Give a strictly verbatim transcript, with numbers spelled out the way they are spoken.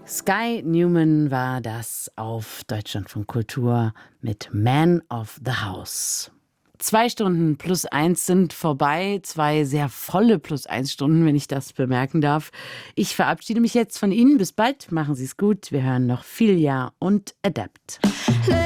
Sky Newman war das auf Deutschlandfunk Kultur mit Man of the House. Zwei Stunden plus eins sind vorbei, zwei sehr volle plus eins Stunden, wenn ich das bemerken darf. Ich verabschiede mich jetzt von Ihnen. Bis bald, machen Sie es gut. Wir hören noch Filia und Adapt.